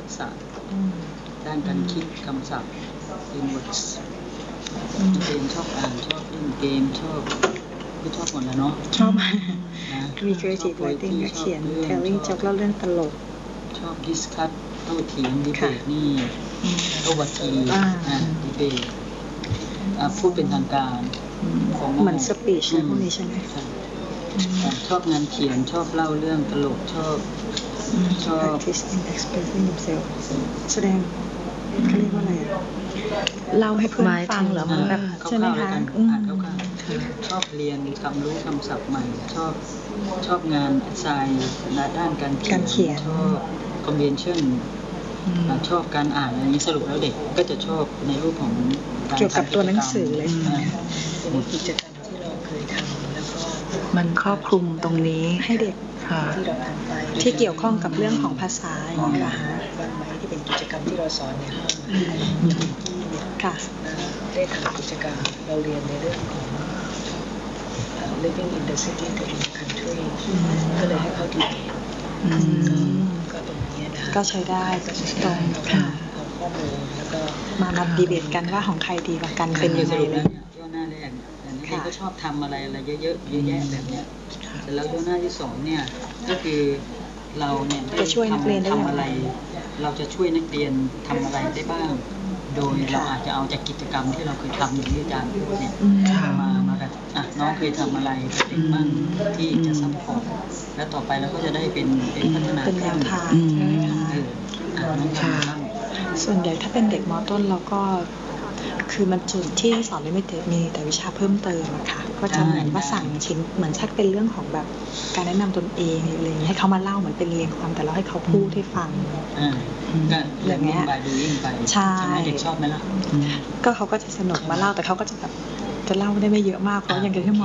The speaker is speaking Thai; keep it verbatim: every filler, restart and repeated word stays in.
กษะด้านการคิดคำศัพท์ inwards เกมชอบอ่านชอบเล่นเกมชอบไม่ชอบหมดแล้วเนาะชอบมี creative writing นักเขียน telling joke เล่าเรื่องตลกชอบ discuss โต้เถียง debate นี่โต้วาทีdebate พูดเป็นทางการเหมือน speech พวกนี้ใช่ไหมชอบงานเขียนชอบเล่าเรื่องตลกชอบชอบ practice in expressing themselves แสดงเขาเรียกว่าอะไรเล่าให้เพื่อนฟังเหรอมันแบบใช่ไหมคะอ่านคร่าวๆชอบเรียนความรู้คำศัพท์ใหม่ชอบชอบงานไซน์ด้านการเขียนชอบ convention ชอบการอ่านอะไรนี้สรุปแล้วเด็กก็จะชอบในรูปของเกี่ยวกับตัวหนังสือเลยเป็นกิจกรรมที่เราเคยทำแล้วก็มันครอบคลุมตรงนี้ให้เด็กที่เราทำไปที่เกี่ยวข้องกับเรื่องของภาษาอย่างนี้ค่ะวันไหมที่เป็นกิจกรรมที่เราสอนในห้องที่เนี่ยได้ทำกิจกรรมเราเรียนในเรื่องของ living in the city to in the country ก็เลยให้เขาดีก็ตรงนี้นะก็ใช้ได้ตรงเอาข้อมูลแล้วก็มามาดีเบตกันว่าของใครดีกว่ากันเป็นยังไงเลยย่อหน้าแรกเนี่ยก็ชอบทำอะไรอะไรเยอะๆเยอะแยะแบบเนี้ยแต่แล้วย่อหน้าที่สองเนี่ยก็คือเราเนี่ยได้ทำอะไรเราจะช่วยนักเรียนทำอะไรได้บ้างโดยเราอาจจะเอาจากกิจกรรมที่เราเคยทำอย่างที่อาจารย์พูดเนี่ยมามาแบบอ่ะน้องเคยทำอะไรเด็กบ้างที่จะซัพพอร์ตแล้วต่อไปเราก็จะได้เป็นเป็นพัฒนาเป็นแนวทางเอออ่ะน้องทำบ้างส่วนใหญ่ถ้าเป็นเด็กม.ต้นเราก็คือมันจุดที่สอนไม่ได้มีแต่วิชาเพิ่มเติมอะค่ะก็จะเหมือนว่าสั่งชิ้นเหมือนชักเป็นเรื่องของแบบการแนะนำตนเองอะไรอย่างเงี้ยให้เขามาเล่าเหมือนเป็นเรียงความแต่เราให้เขาพูดให้ฟังอย่างเงี้ยใช่เด็กชอบไหมล่ะก็เขาก็จะสนุกมาเล่าแต่เขาก็จะแบบจะเล่าได้ไม่เยอะมากเพราะอย่างเดียวที่